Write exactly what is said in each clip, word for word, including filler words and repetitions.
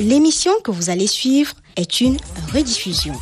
L'émission que vous allez suivre est une rediffusion.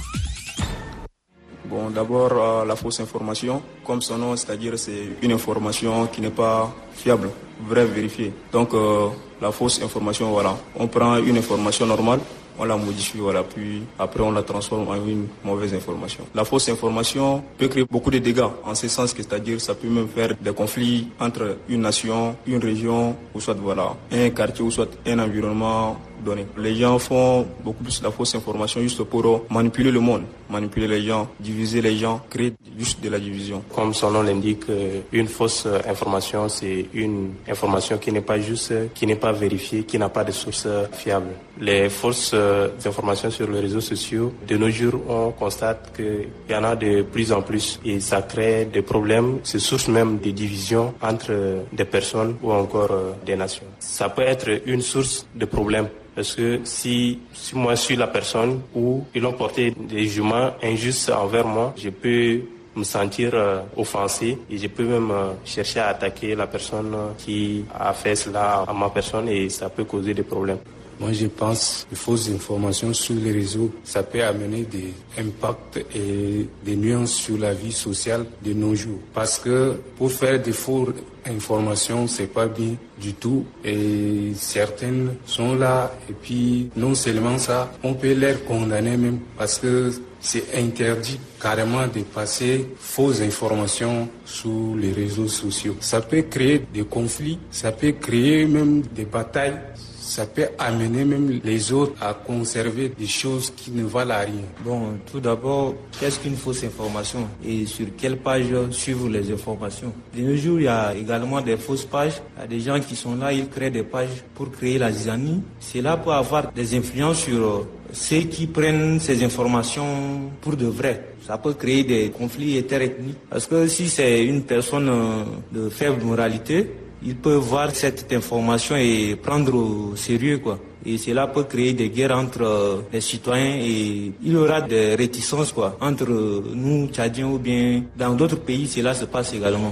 Bon, d'abord, euh, la fausse information, comme son nom, c'est-à-dire c'est une information qui n'est pas fiable, vraie, vérifiée. Donc, euh, la fausse information, voilà, on prend une information normale, on la modifie, voilà, puis après on la transforme en une mauvaise information. La fausse information peut créer beaucoup de dégâts, en ce sens que, c'est-à-dire, ça peut même faire des conflits entre une nation, une région, ou soit, voilà, un quartier, ou soit un environnement donné. Les gens font beaucoup plus de la fausse information juste pour manipuler le monde, manipuler les gens, diviser les gens, créer juste de la division. Comme son nom l'indique, une fausse information, c'est une information qui n'est pas juste, qui n'est pas vérifiée, qui n'a pas de source fiable. Les fausses informations sur les réseaux sociaux, de nos jours, on constate qu'il y en a de plus en plus et ça crée des problèmes, c'est source même de divisions entre des personnes ou encore des nations. Ça peut être une source de problèmes. Parce que si, si moi je suis la personne où ils ont porté des jugements injustes envers moi, je peux me sentir euh, offensé et je peux même euh, chercher à attaquer la personne qui a fait cela à ma personne et ça peut causer des problèmes. Moi, je pense que fausses informations sur les réseaux, ça peut amener des impacts et des nuances sur la vie sociale de nos jours. Parce que pour faire des fausses informations, c'est pas bien du tout. Et certaines sont là. Et puis, non seulement ça, on peut les condamner même parce que c'est interdit carrément de passer fausses informations sur les réseaux sociaux. Ça peut créer des conflits, ça peut créer même des batailles. Ça peut amener même les autres à conserver des choses qui ne valent rien. Bon, tout d'abord, qu'est-ce qu'une fausse information et sur quelle page suivre les informations? De nos jours, il y a également des fausses pages. Il y a des gens qui sont là, ils créent des pages pour créer la zizanie. C'est là pour avoir des influences sur ceux qui prennent ces informations pour de vrai. Ça peut créer des conflits interethniques. Parce que si c'est une personne de faible moralité, ils peuvent voir cette information et prendre au sérieux, quoi. Et cela peut créer des guerres entre euh, les citoyens et il y aura des réticences, quoi, entre euh, nous, Tchadiens, ou bien dans d'autres pays, cela se passe également.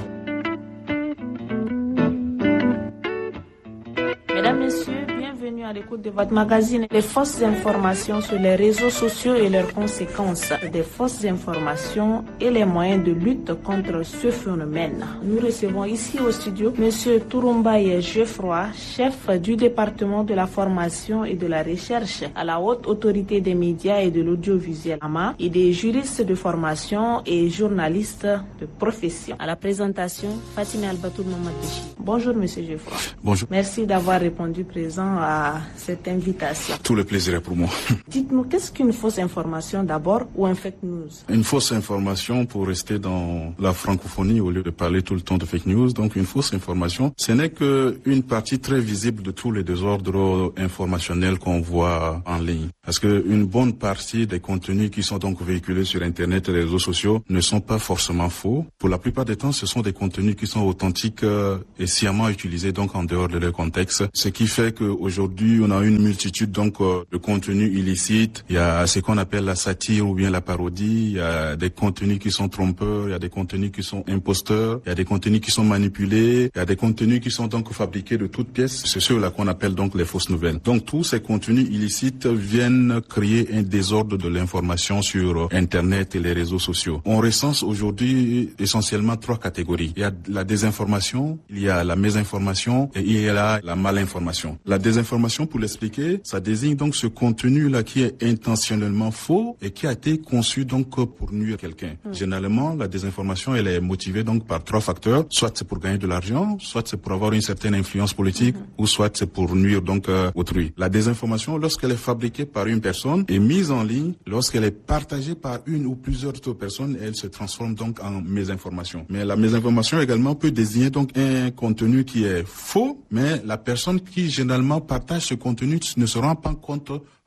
Mesdames, Messieurs, bienvenue à l'écoute de votre magazine Les fausses informations sur les réseaux sociaux et leurs conséquences. Des fausses informations et les moyens de lutte contre ce phénomène. Nous recevons ici au studio Monsieur Touroumbaye Geoffroy, chef du département de la formation et de la recherche à la Haute Autorité des médias et de l'audiovisuel A M A et des juristes de formation et journalistes de profession. À la présentation, Fatima Albatour Mamadouchi. Bonjour Monsieur Geoffroy. Bonjour. Merci d'avoir répondu présent à cette invitation. Tout le plaisir est pour moi. Dites-nous, qu'est-ce qu'une fausse information d'abord ou un fake news? Une fausse information, pour rester dans la francophonie au lieu de parler tout le temps de fake news, donc une fausse information, ce n'est qu'une partie très visible de tous les désordres informationnels qu'on voit en ligne. Parce qu'une bonne partie des contenus qui sont donc véhiculés sur Internet et les réseaux sociaux ne sont pas forcément faux. Pour la plupart des temps, ce sont des contenus qui sont authentiques et sciemment utilisés donc en dehors de leur contexte. Ce qui fait qu'aujourd'hui, on a une multitude donc de contenus illicites. Il y a ce qu'on appelle la satire ou bien la parodie. Il y a des contenus qui sont trompeurs. Il y a des contenus qui sont imposteurs. Il y a des contenus qui sont manipulés. Il y a des contenus qui sont donc fabriqués de toutes pièces. C'est ceux-là qu'on appelle donc les fausses nouvelles. Donc tous ces contenus illicites viennent créer un désordre de l'information sur Internet et les réseaux sociaux. On recense aujourd'hui essentiellement trois catégories. Il y a la désinformation, il y a la mésinformation et il y a la malinformation. La désinformation, pour l'expliquer, ça désigne donc ce contenu-là qui est intentionnellement faux et qui a été conçu donc pour nuire quelqu'un. Mmh. Généralement, la désinformation, elle est motivée donc par trois facteurs. Soit c'est pour gagner de l'argent, soit c'est pour avoir une certaine influence politique, mmh. ou soit c'est pour nuire donc euh, autrui. La désinformation, lorsqu'elle est fabriquée par une personne et mise en ligne, lorsqu'elle est partagée par une ou plusieurs autres personnes, elle se transforme donc en mésinformation. Mais la mésinformation également peut désigner donc un contenu qui est faux, mais la personne qui généralement partage ce contenu ne se rend pas compte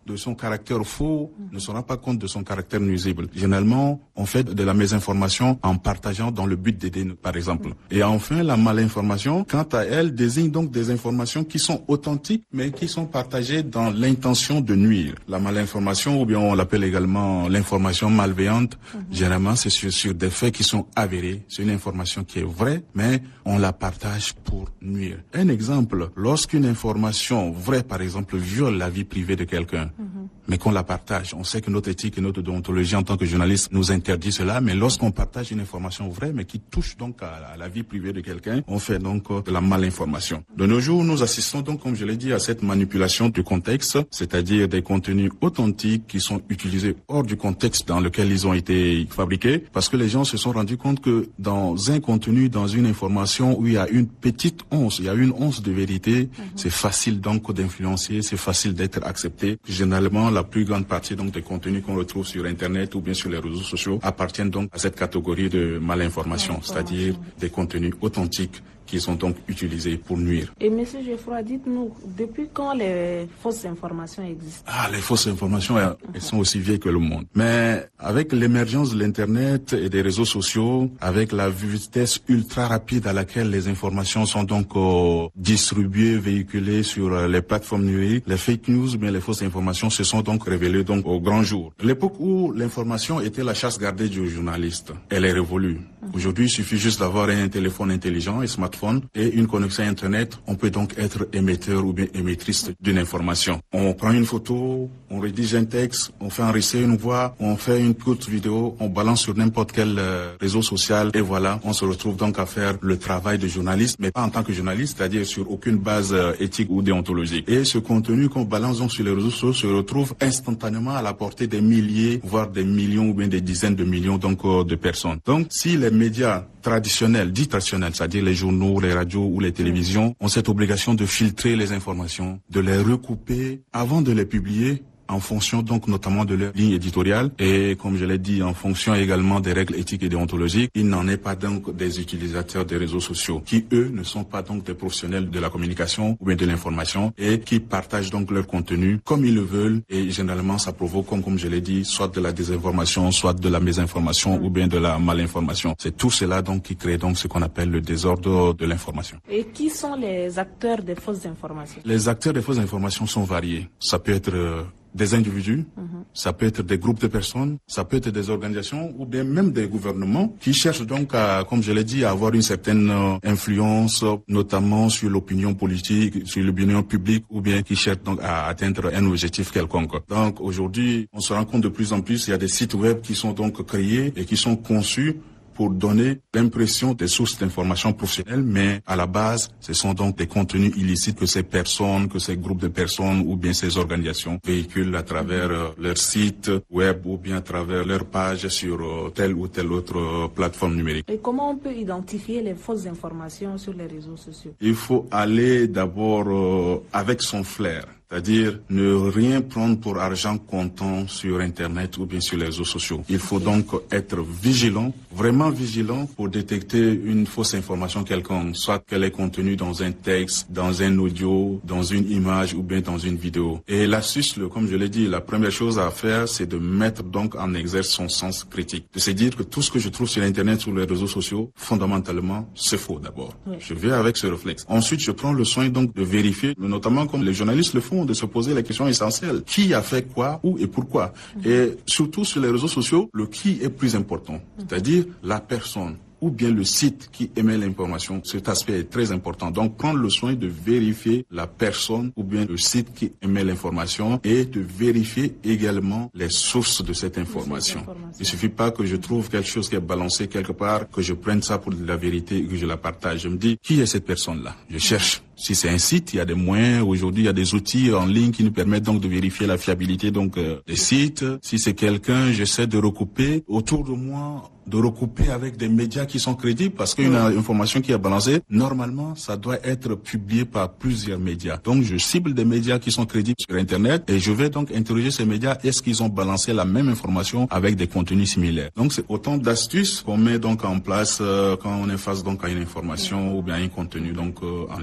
de son caractère faux, ne se rend pas compte de son caractère nuisible. Généralement, on fait de la mésinformation en partageant dans le but d'aider, par exemple. Et enfin, la malinformation, quant à elle, désigne donc des informations qui sont authentiques, mais qui sont partagées dans l'intention de nuire. La malinformation, ou bien on l'appelle également l'information malveillante, mmh. généralement c'est sur, sur des faits qui sont avérés. C'est une information qui est vraie, mais on la partage pour nuire. Un exemple, lorsqu'une information vraie, par exemple, viole la vie privée de quelqu'un, mmh. mais qu'on la partage, on sait que notre éthique et notre déontologie en tant que journaliste nous interdit cela, mais lorsqu'on partage une information vraie, mais qui touche donc à, à la vie privée de quelqu'un, on fait donc de la malinformation. De nos jours, nous assistons donc, comme je l'ai dit, à cette manipulation du contexte, c'est-à-dire des contenus authentiques qui sont utilisés hors du contexte dans lequel ils ont été fabriqués, parce que les gens se sont rendus compte que dans un contenu, dans une information où il y a une petite once, il y a une once de vérité, mmh. c'est facile donc d'influencer, c'est facile d'être accepté. Généralement, la plus grande partie donc des contenus qu'on retrouve sur Internet ou bien sur les réseaux sociaux appartiennent donc à cette catégorie de malinformation, c'est-à-dire des contenus authentiques qui sont donc utilisés pour nuire. Et M. Geoffroy, dites-nous, depuis quand les fausses informations existent? Ah, les fausses informations, elles, elles sont aussi vieilles que le monde. Mais avec l'émergence de l'Internet et des réseaux sociaux, avec la vitesse ultra rapide à laquelle les informations sont donc euh, distribuées, véhiculées sur euh, les plateformes numériques, les fake news, mais les fausses informations se sont donc révélées donc au grand jour. L'époque où l'information était la chasse gardée du journaliste, elle est révolue. Mm-hmm. Aujourd'hui, il suffit juste d'avoir un téléphone intelligent, un smartphone, et une connexion Internet, on peut donc être émetteur ou bien émettrice d'une information. On prend une photo, on rédige un texte, on fait enregistrer une voix, on fait une courte vidéo, on balance sur n'importe quel euh, réseau social et voilà, on se retrouve donc à faire le travail de journaliste, mais pas en tant que journaliste, c'est-à-dire sur aucune base euh, éthique ou déontologique. Et ce contenu qu'on balance donc sur les réseaux sociaux se retrouve instantanément à la portée des milliers, voire des millions ou bien des dizaines de millions donc euh, de personnes. Donc si les médias traditionnels, dits traditionnels, c'est-à-dire les journaux, les radios ou les télévisions, ont cette obligation de filtrer les informations, de les recouper avant de les publier en fonction donc notamment de leur ligne éditoriale et comme je l'ai dit en fonction également des règles éthiques et déontologiques. Il n'en est pas donc des utilisateurs des réseaux sociaux qui eux ne sont pas donc des professionnels de la communication ou bien de l'information et qui partagent donc leur contenu comme ils le veulent et généralement ça provoque comme, comme je l'ai dit soit de la désinformation, soit de la mésinformation ou bien de la malinformation. C'est tout cela donc qui crée donc ce qu'on appelle le désordre de l'information. Et qui sont les acteurs des fausses informations? Les acteurs des fausses informations sont variés. Ça peut être euh, des individus, mmh. ça peut être des groupes de personnes, ça peut être des organisations ou bien même des gouvernements qui cherchent donc à, comme je l'ai dit, à avoir une certaine euh, influence, notamment sur l'opinion politique, sur l'opinion publique ou bien qui cherchent donc à atteindre un objectif quelconque. Donc aujourd'hui, on se rend compte de plus en plus, il y a des sites web qui sont donc créés et qui sont conçus pour donner l'impression des sources d'informations professionnelles, mais à la base, ce sont donc des contenus illicites que ces personnes, que ces groupes de personnes ou bien ces organisations véhiculent à travers euh, leur site web ou bien à travers leur page sur euh, telle ou telle autre euh, plateforme numérique. Et comment on peut identifier les fausses informations sur les réseaux sociaux? Il faut aller d'abord euh, avec son flair. C'est-à-dire ne rien prendre pour argent comptant sur Internet ou bien sur les réseaux sociaux. Il faut donc être vigilant, vraiment vigilant pour détecter une fausse information quelconque, soit qu'elle est contenue dans un texte, dans un audio, dans une image ou bien dans une vidéo. Et l'astuce, comme je l'ai dit, la première chose à faire, c'est de mettre donc en exerce son sens critique. De se dire que tout ce que je trouve sur Internet, sur les réseaux sociaux, fondamentalement, c'est faux d'abord. Oui. Je vais avec ce réflexe. Ensuite, je prends le soin donc de vérifier, notamment comme les journalistes le font, de se poser les questions essentielles. Qui a fait quoi, où et pourquoi? Mmh. Et surtout sur les réseaux sociaux, le qui est plus important. Mmh. C'est-à-dire la personne ou bien le site qui émet l'information. Cet aspect est très important. Donc, prendre le soin de vérifier la personne ou bien le site qui émet l'information et de vérifier également les sources de cette information. Il suffit pas que je trouve quelque chose qui est balancé quelque part, que je prenne ça pour de la vérité et que je la partage. Je me dis, qui est cette personne-là? Je cherche. Si c'est un site, il y a des moyens. Aujourd'hui, il y a des outils en ligne qui nous permettent donc de vérifier la fiabilité donc euh, des sites. Si c'est quelqu'un, j'essaie de recouper autour de moi, de recouper avec des médias qui sont crédibles parce qu'une mmh. information qui est balancée, normalement, ça doit être publié par plusieurs médias. Donc, je cible des médias qui sont crédibles sur Internet et je vais donc interroger ces médias. Est-ce qu'ils ont balancé la même information avec des contenus similaires? Donc, c'est autant d'astuces qu'on met donc en place euh, quand on est face donc à une information mmh. ou bien à un contenu donc euh, en ligne. Et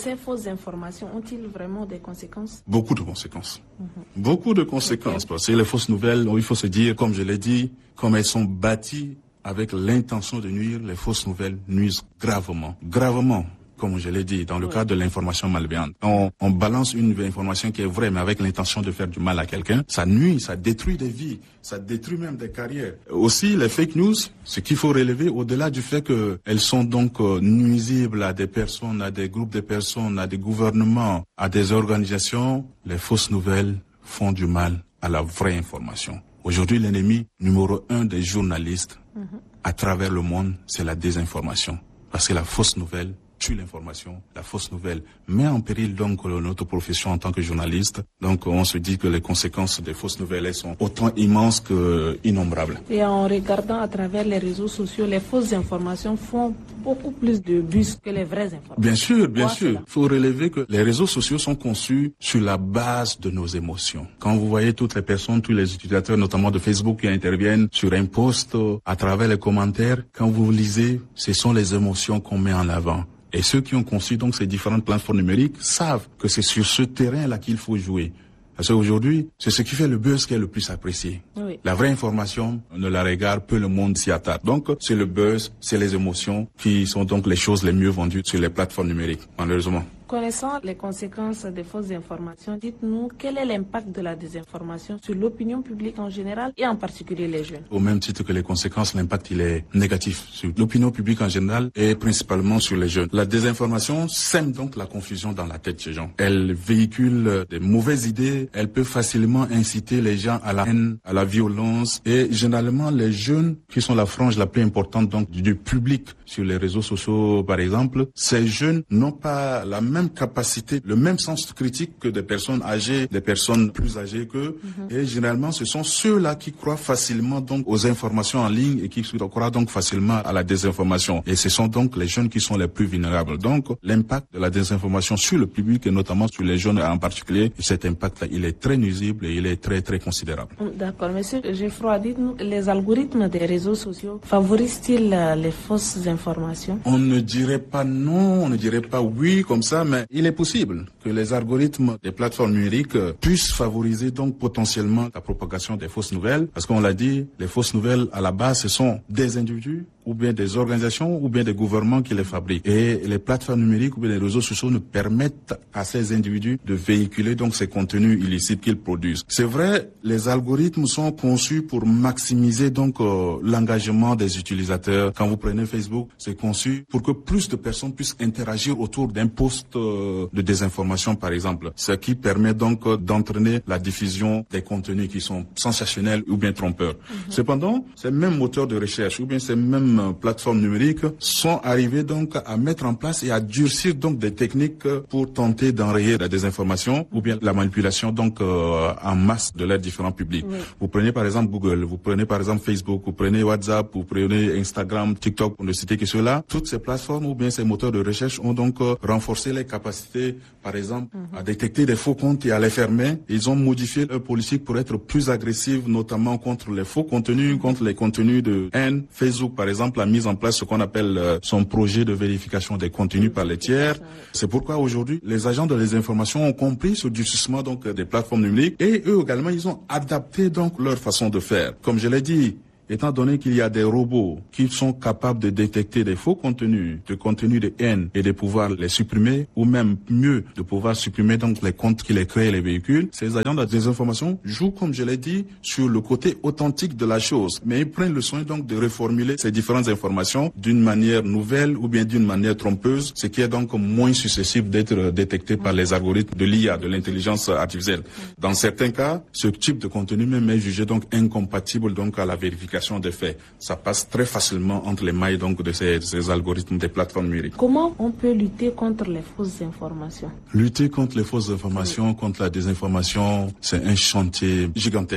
ces fausses informations ont-ils vraiment des conséquences? Beaucoup de conséquences. Mm-hmm. Beaucoup de conséquences. Okay. Parce que les fausses nouvelles, il faut se dire, comme je l'ai dit, comme elles sont bâties avec l'intention de nuire, les fausses nouvelles nuisent gravement. Gravement. Comme je l'ai dit, dans le oui. cadre de l'information malveillante. On, on balance une information qui est vraie, mais avec l'intention de faire du mal à quelqu'un. Ça nuit, ça détruit des vies, ça détruit même des carrières. Aussi, les fake news, ce qu'il faut relever, au-delà du fait qu'elles sont donc euh, nuisibles à des personnes, à des groupes de personnes, à des gouvernements, à des organisations, les fausses nouvelles font du mal à la vraie information. Aujourd'hui, l'ennemi numéro un des journalistes mm-hmm. à travers le monde, c'est la désinformation. Parce que la fausse nouvelle tue l'information, la fausse nouvelle met en péril donc notre profession en tant que journaliste. Donc on se dit que les conséquences des fausses nouvelles elles sont autant immenses que innombrables. Et en regardant à travers les réseaux sociaux, les fausses informations font beaucoup plus de buzz que les vraies informations. Bien sûr, bien sûr. Il faut relever que les réseaux sociaux sont conçus sur la base de nos émotions. Quand vous voyez toutes les personnes, tous les utilisateurs, notamment de Facebook, qui interviennent sur un post, à travers les commentaires, quand vous lisez, ce sont les émotions qu'on met en avant. Et ceux qui ont conçu donc ces différentes plateformes numériques savent que c'est sur ce terrain-là qu'il faut jouer. Parce qu'aujourd'hui, c'est ce qui fait le buzz qui est le plus apprécié. Oui. La vraie information, on ne la regarde, peu le monde s'y attarde. Donc, c'est le buzz, c'est les émotions qui sont donc les choses les mieux vendues sur les plateformes numériques, malheureusement. Connaissant les conséquences des fausses informations, dites-nous quel est l'impact de la désinformation sur l'opinion publique en général et en particulier les jeunes. Au même titre que les conséquences, l'impact il est négatif sur l'opinion publique en général et principalement sur les jeunes. La désinformation sème donc la confusion dans la tête des gens. Elle véhicule des mauvaises idées, elle peut facilement inciter les gens à la haine, à la violence et généralement les jeunes qui sont la frange la plus importante donc du public sur les réseaux sociaux par exemple, ces jeunes n'ont pas la même même capacité, le même sens critique que des personnes âgées, des personnes plus âgées qu'eux. Mm-hmm. Et généralement, ce sont ceux-là qui croient facilement donc aux informations en ligne et qui croient donc facilement à la désinformation. Et ce sont donc les jeunes qui sont les plus vulnérables. Donc, l'impact de la désinformation sur le public et notamment sur les jeunes en particulier, cet impact-là, il est très nuisible et il est très, très considérable. D'accord. Monsieur Geoffroy, dites-nous, les algorithmes des réseaux sociaux favorisent-ils les fausses informations? On ne dirait pas non, on ne dirait pas oui comme ça, mais il est possible que les algorithmes des plateformes numériques puissent favoriser donc potentiellement la propagation des fausses nouvelles. Parce qu'on l'a dit, les fausses nouvelles à la base, ce sont des individus ou bien des organisations ou bien des gouvernements qui les fabriquent. Et les plateformes numériques ou bien les réseaux sociaux ne permettent à ces individus de véhiculer donc ces contenus illicites qu'ils produisent. C'est vrai, les algorithmes sont conçus pour maximiser donc euh, l'engagement des utilisateurs. Quand vous prenez Facebook, c'est conçu pour que plus de personnes puissent interagir autour d'un post euh, de désinformation par exemple. Ce qui permet donc euh, d'entraîner la diffusion des contenus qui sont sensationnels ou bien trompeurs. Mm-hmm. Cependant, ces mêmes moteurs de recherche ou bien ces mêmes plateformes numériques sont arrivées donc à mettre en place et à durcir donc des techniques pour tenter d'enrayer la désinformation ou bien la manipulation donc euh, en masse de leurs différents publics. Oui. Vous prenez par exemple Google, vous prenez par exemple Facebook, vous prenez WhatsApp, vous prenez Instagram, TikTok, pour ne citer que ceux-là. Toutes ces plateformes ou bien ces moteurs de recherche ont donc euh, renforcé les capacités, par exemple, mm-hmm. à détecter des faux comptes et à les fermer. Ils ont modifié leur politique pour être plus agressive, notamment contre les faux contenus, contre les contenus de haine. Facebook, par exemple, a mis en place ce qu'on appelle euh, son projet de vérification des contenus par les tiers. C'est pourquoi aujourd'hui, les agents de les informations ont compris ce durcissement donc des plateformes numériques et eux également, ils ont adapté donc leur façon de faire. Comme je l'ai dit, étant donné qu'il y a des robots qui sont capables de détecter des faux contenus, des contenus de haine et de pouvoir les supprimer, ou même mieux, de pouvoir supprimer donc les comptes qui les créent et les véhicules, ces agents de la désinformation jouent, comme je l'ai dit, sur le côté authentique de la chose. Mais ils prennent le soin donc de reformuler ces différentes informations d'une manière nouvelle ou bien d'une manière trompeuse, ce qui est donc moins susceptible d'être détecté par les algorithmes de l'I A, de l'intelligence artificielle. Dans certains cas, ce type de contenu même est jugé donc incompatible donc à la vérification des faits. Ça passe très facilement entre les mailles donc de ces, de ces algorithmes des plateformes numériques. Comment on peut lutter contre les fausses informations? Lutter contre les fausses informations, oui. contre la désinformation, c'est un chantier gigantesque. Mm-hmm.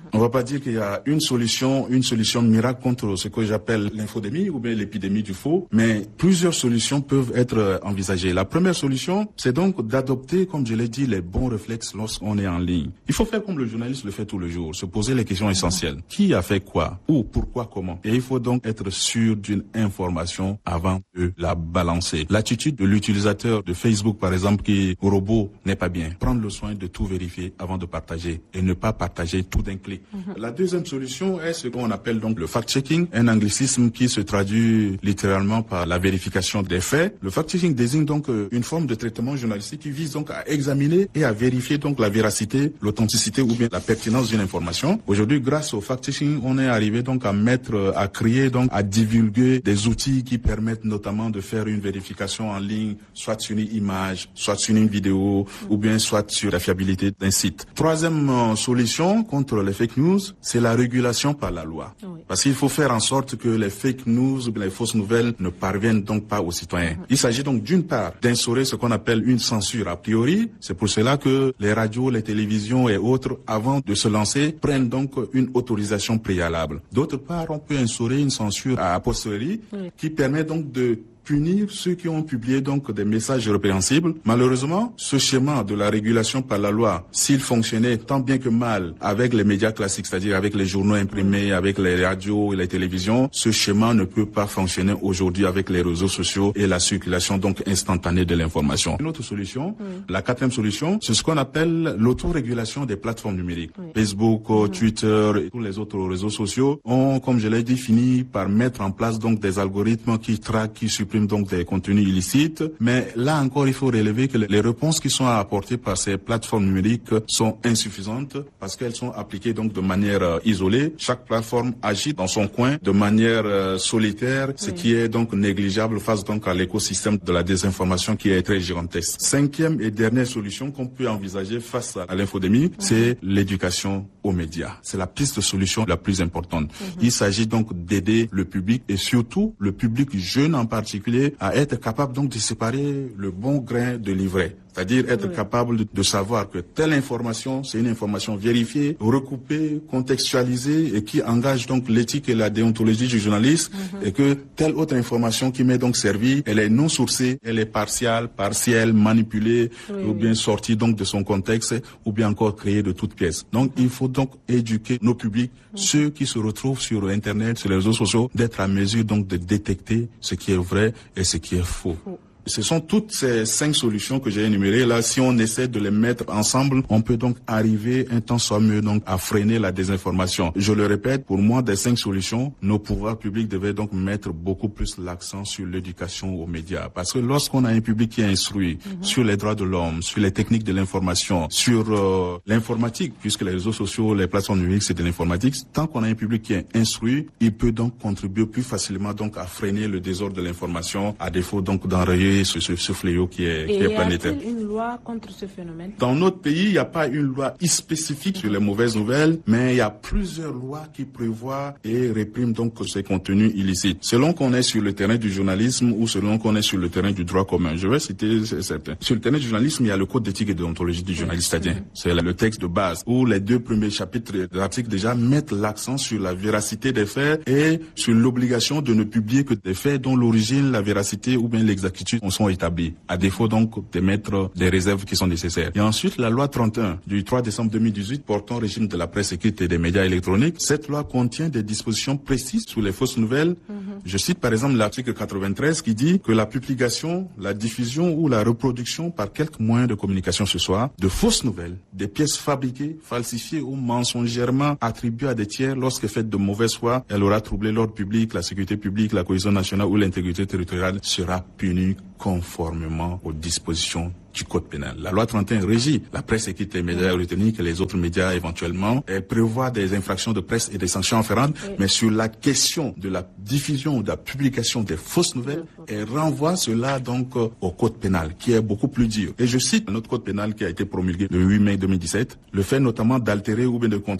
On ne va pas dire qu'il y a une solution, une solution miracle contre ce que j'appelle l'infodémie ou bien l'épidémie du faux, mais plusieurs solutions peuvent être envisagées. La première solution, c'est donc d'adopter, comme je l'ai dit, les bons réflexes lorsqu'on est en ligne. Il faut faire comme le journaliste le fait tout le jour, se poser les questions essentielles. Qui a fait quoi? Où? Pourquoi? Comment? Et il faut donc être sûr d'une information avant de la balancer. L'attitude de l'utilisateur de Facebook, par exemple, qui au robot n'est pas bien. Prendre le soin de tout vérifier avant de partager et ne pas partager tout d'un clic. Mm-hmm. La deuxième solution est ce qu'on appelle donc le fact-checking, un anglicisme qui se traduit littéralement par la vérification des faits. Le fact-checking désigne donc une forme de traitement journalistique qui vise donc à examiner et à vérifier donc la véracité, l'authenticité ou bien la pertinence d'une information. Aujourd'hui, grâce au fact-checking, on est arrivé donc à mettre, à créer donc, à divulguer des outils qui permettent notamment de faire une vérification en ligne, soit sur une image, soit sur une vidéo, mmh. ou bien soit sur la fiabilité d'un site. Troisième euh, solution contre les fake news, c'est la régulation par la loi. Oui. Parce qu'il faut faire en sorte que les fake news ou bien les fausses nouvelles ne parviennent donc pas aux citoyens. Mmh. Il s'agit donc d'une part d'instaurer ce qu'on appelle une censure a priori. C'est pour cela que les radios, les télévisions et autres, avant de se lancer, prennent donc une autorisation préalable. D'autre part, on peut instaurer une censure a posteriori oui. qui permet donc de punir ceux qui ont publié donc des messages répréhensibles. Malheureusement, ce schéma de la régulation par la loi, s'il fonctionnait tant bien que mal avec les médias classiques, c'est-à-dire avec les journaux imprimés, avec les radios et les télévisions, ce schéma ne peut pas fonctionner aujourd'hui avec les réseaux sociaux et la circulation donc instantanée de l'information. Une autre solution, oui. la quatrième solution, c'est ce qu'on appelle l'autorégulation des plateformes numériques. Oui. Facebook, mmh. Twitter et tous les autres réseaux sociaux ont, comme je l'ai dit, fini par mettre en place donc des algorithmes qui traquent, qui suppriment donc des contenus illicites, mais là encore il faut relever que les réponses qui sont apportées par ces plateformes numériques sont insuffisantes parce qu'elles sont appliquées donc de manière euh, isolée. Chaque plateforme agit dans son coin de manière euh, solitaire, ce oui. qui est donc négligeable face donc à l'écosystème de la désinformation qui est très gigantesque. Cinquième et dernière solution qu'on peut envisager face à l'infodémie, oui. c'est l'éducation aux médias. C'est la piste de solution la plus importante. Mm-hmm. Il s'agit donc d'aider le public et surtout le public jeune en particulier à être capable donc de séparer le bon grain de l'ivraie. C'est-à-dire être oui. capable de, de savoir que telle information, c'est une information vérifiée, recoupée, contextualisée et qui engage donc l'éthique et la déontologie du journaliste mm-hmm. et que telle autre information qui m'est donc servie, elle est non sourcée, elle est partiale, partielle, manipulée oui, ou bien oui. sortie donc de son contexte ou bien encore créée de toutes pièces. Donc il faut donc éduquer nos publics, mm-hmm. ceux qui se retrouvent sur Internet, sur les réseaux sociaux, d'être à mesure donc de détecter ce qui est vrai et ce qui est faux. faux. Ce sont toutes ces cinq solutions que j'ai énumérées. Là, si on essaie de les mettre ensemble, on peut donc arriver un temps soit mieux donc à freiner la désinformation. Je le répète, pour moi, des cinq solutions, nos pouvoirs publics devaient donc mettre beaucoup plus l'accent sur l'éducation aux médias. Parce que lorsqu'on a un public qui est instruit mm-hmm. sur les droits de l'homme, sur les techniques de l'information, sur euh, l'informatique, puisque les réseaux sociaux, les plateformes numériques, c'est de l'informatique, tant qu'on a un public qui est instruit, il peut donc contribuer plus facilement donc à freiner le désordre de l'information, à défaut donc d'enrayer Ce, ce, ce fléau qui est, qui est planétaire. Et y a-t-il une loi contre ce phénomène? Dans notre pays, il n'y a pas une loi spécifique sur les mauvaises nouvelles, mais il y a plusieurs lois qui prévoient et répriment donc ces contenus illicites. Selon qu'on est sur le terrain du journalisme ou selon qu'on est sur le terrain du droit commun. Je vais citer certains. Sur le terrain du journalisme, il y a le code d'éthique et de déontologie du journaliste, c'est-à-dire mmh. c'est le texte de base où les deux premiers chapitres de l'article déjà mettent l'accent sur la véracité des faits et sur l'obligation de ne publier que des faits dont l'origine, la véracité ou bien l'exactitude sont établis, à défaut donc de mettre des réserves qui sont nécessaires. Et ensuite, la loi trente et un du trois décembre deux mille dix-huit portant régime de la presse écrite et des médias électroniques, cette loi contient des dispositions précises sur les fausses nouvelles. Mm-hmm. Je cite par exemple l'article quatre-vingt-treize qui dit que la publication, la diffusion ou la reproduction par quelque moyen de communication ce soit de fausses nouvelles, des pièces fabriquées, falsifiées ou mensongèrement attribuées à des tiers lorsque faites de mauvaise foi, elle aura troublé l'ordre public, la sécurité publique, la cohésion nationale ou l'intégrité territoriale, sera punie conformément aux dispositions du code pénal. La loi trente et un régit la presse écrite, les médias électroniques et les autres médias éventuellement. Elle prévoit des infractions de presse et des sanctions afférentes, oui. mais sur la question de la diffusion ou de la publication des fausses nouvelles, elle renvoie cela donc au code pénal qui est beaucoup plus dur. Et je cite notre code pénal qui a été promulgué le huit mai deux mille dix-sept, le fait notamment d'altérer ou bien de